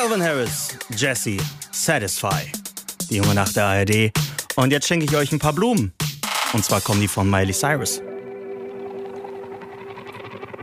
Calvin Harris, Jessie, Satisfy. Die Junge nach der ARD. Und jetzt schenke ich euch ein paar Blumen. Und zwar kommen die von Miley Cyrus.